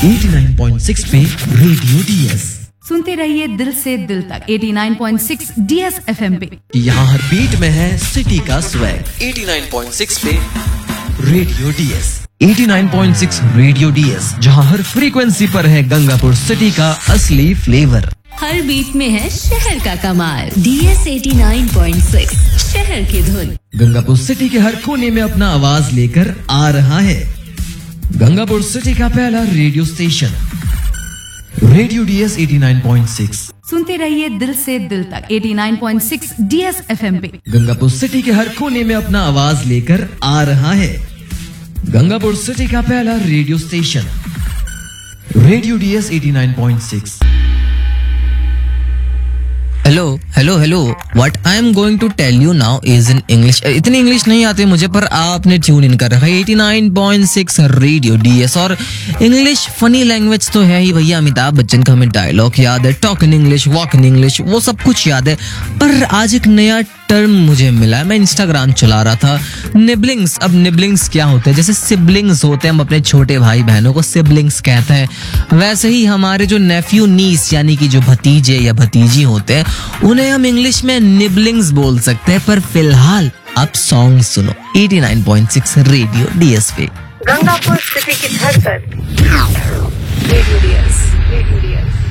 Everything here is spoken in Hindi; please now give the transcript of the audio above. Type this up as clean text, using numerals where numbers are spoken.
89.6 पे रेडियो डीएस। सुनते रहिए दिल से दिल तक 89.6 डीएस एफएम पे। यहाँ हर बीट में है सिटी का स्वैग। 89.6 पे रेडियो डीएस। 89.6 रेडियो डीएस, जहाँ हर फ्रीक्वेंसी पर है गंगापुर सिटी का असली फ्लेवर। हर बीट में है शहर का कमाल। डीएस 89.6 शहर की धुन। गंगापुर सिटी के हर कोने में अपना आवाज लेकर आ रहा है गंगापुर सिटी का पहला रेडियो स्टेशन रेडियो डीएस 89.6। सुनते रहिए दिल से दिल तक 89.6 डीएस एफएम पे। गंगापुर सिटी के हर कोने में अपना आवाज लेकर आ रहा है गंगापुर सिटी का पहला radio station radio DS 89.6। Hello what I am going to tell you now is in English. इतनी इंग्लिश नहीं आती मुझे, पर आपने ट्यून इन कर रखा है 89.6 रेडियो डीएस। और इंग्लिश फनी लैंग्वेज तो है ही भैया। अमिताभ बच्चन का हमें डायलॉग याद है, talk in English, walk in English, वो सब कुछ याद है। पर आज एक नया टर्म मुझे मिला है। मैं इंस्टाग्राम चला रहा था, निबलिंग्स। अब निबलिंग्स क्या होते हैं? जैसे सिबलिंग्स होते हैं, हम अपने छोटे भाई बहनों को सिबलिंग्स कहते हैं, वैसे ही हमारे जो नेफ्यू नीस यानी कि जो भतीजे या भतीजी होते हैं उन्हें हम इंग्लिश में निबलिंग्स बोल सकते हैं। पर फिलहाल आप सॉन्ग सुनो 89.6 रेडियो डीएस पे। गंगापुर सिटी की धड़कन रेडियो डीएस।